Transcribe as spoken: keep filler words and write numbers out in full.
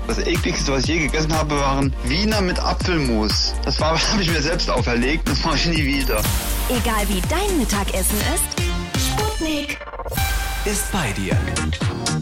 Das ekligste, was ich je gegessen habe, waren Wiener mit Apfelmus. Das war, habe ich mir selbst auferlegt, das mache ich nie wieder. Egal wie dein Mittagessen ist, Sputnik ist bei dir.